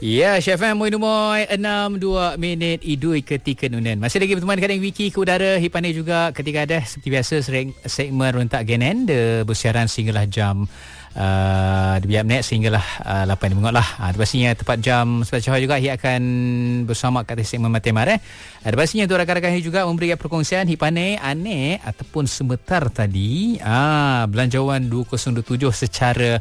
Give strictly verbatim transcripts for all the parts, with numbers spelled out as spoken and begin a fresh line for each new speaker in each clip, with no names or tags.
Ya, Chef M, Moy Numoy, enam dua minit idui ketika nunan. Masih lagi berteman dengan Wiki ke udara, Hipane juga ketika ada seperti biasa segmen rentak Genen, de bersiaran sehinggalah jam Uh, di biar minit sehinggalah uh, lapan minit lah. Uh, pastinya tepat jam sebelas Cahaya juga Hip akan bersama kat segmen Matemar eh. Uh, pastinya untuk rakan-rakan Hip juga memberikan perkongsian Hipane aneh ataupun sebentar tadi ah uh, belanjawan dua ribu dua puluh tujuh secara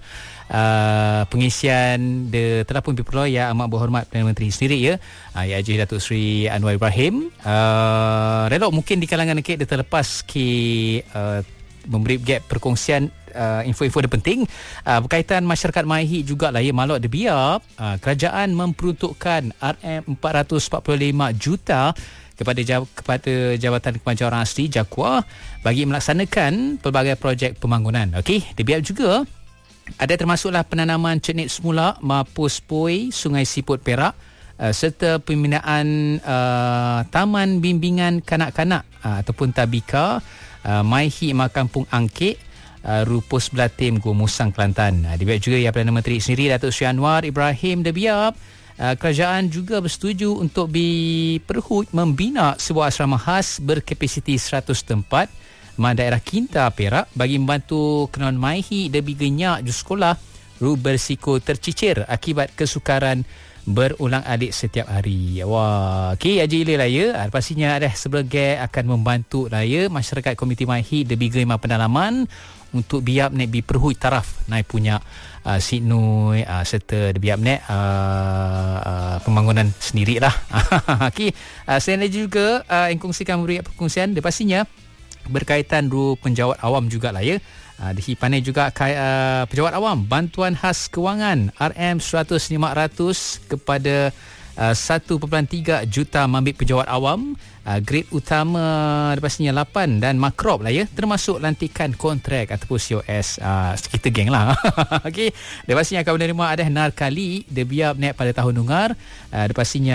uh, pengisian de telefon Piperlo ya amat berhormat Perdana Menteri sendiri ya. Uh, ya Haji Datuk Seri Anwar Ibrahim. Uh, relok mungkin di kalangan kek dia terlepas ke uh, memberi gap perkongsian uh, info-info yang penting uh, berkaitan masyarakat MyHit jugalah ya malok debiap uh, kerajaan memperuntukkan R M empat ratus empat puluh lima juta kepada jaw- kepada Jabatan Kemajuan Orang Asli JAKWA bagi melaksanakan pelbagai projek pembangunan. Okey, debiap juga ada termasuklah penanaman cernit semula Mapus Poi Sungai Siput Perak uh, serta pembinaan uh, taman bimbingan kanak-kanak uh, ataupun tabika Uh, MyHit Makampung Angkit uh, Rupus Belatim Gua Musang Kelantan. Uh, Debiap juga ya Perdana Menteri sendiri Datuk Seri Anwar Ibrahim Debiap uh, kerajaan juga bersetuju untuk diperhut membina sebuah asrama khas berkapasiti seratus tempat di daerah Kinta Perak bagi membantu kenalan MyHit debi genyak ju sekolah ru bersiko tercicir akibat kesukaran berulang alik setiap hari. Wah, okey Haji Ilai lah ya. Pastinya ada sebagai akan membantu lah ya masyarakat komuniti MyHit lebih gemar pendalaman untuk biap nek biperhui taraf naik punya uh, Sidnoi uh, serta biap nek uh, uh, pembangunan sendirilah. Okey, uh, saya juga uh, yang kongsikan memberi perkongsian dia pastinya berkaitan ru penjawat awam jugalah ya. Uh, di Hipane juga uh, pejabat awam bantuan khas kewangan R M seratus lima ratus kepada uh, satu perpuluhan tiga juta mambik pejabat awam uh, grade utama pastinya lapan dan makrop lah ya termasuk lantikan kontrak ataupun C O S uh, kita geng lah. Okey, dia pastinya akan menerima ada narkali dia biar naik pada tahun dengar uh, dia pastinya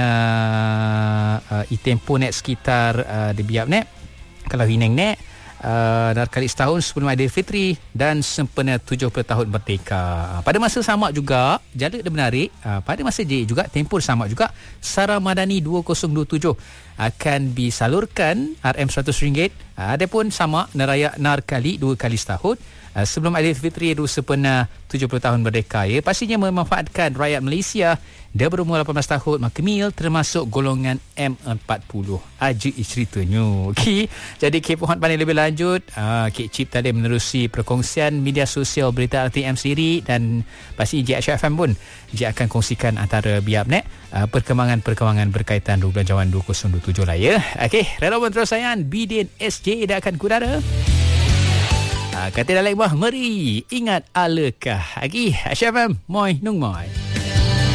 uh, itempo naik sekitar uh, dia biar naik kalau hineng naik Uh, narkali setahun sebelum Aidilfitri dan sempena tujuh puluh tahun merdeka. Pada masa sama juga jala dan menarik uh, pada masa J juga tempoh sama juga Sara Madani dua ribu dua puluh tujuh akan disalurkan R M seratus ringgit. Uh, adapun sama neraya narkali dua kali setahun uh, sebelum Aidilfitri sempena tujuh puluh tahun merdeka ya. Pastinya memanfaatkan rakyat Malaysia dia berumur lapan belas tahun makmil termasuk golongan M empat puluh. Aji ceritanya. Okey. Jadi K Pohon Pandai lebih lanjut, uh, Kek Cip tadi menerusi perkongsian media sosial berita R T M sendiri dan pasti J H F M pun J akan kongsikan antara biap nek uh, perkembangan-perkembangan berkaitan belanjawan dua ribu dua puluh tujuh lah ya. Okey, relevan terus sayang Bidin S J dah akan kudara. Uh, kata dalam bah meri ingat alakah. Okey, H F M Moy Nung Moy.